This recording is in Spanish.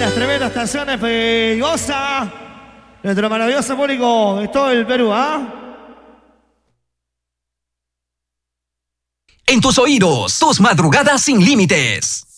tremendas canciones, goza nuestro maravilloso público de todo el Perú, ¿ah? En tus oídos, tus madrugadas sin límites.